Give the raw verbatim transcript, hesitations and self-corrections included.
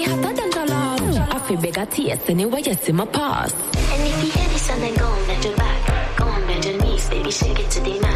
hotter than the love. I feel big, I taste anyway, yes, in my past. And if you hear this song, then go on, bend your back. Go on, bend your knees, baby, shake it to the max.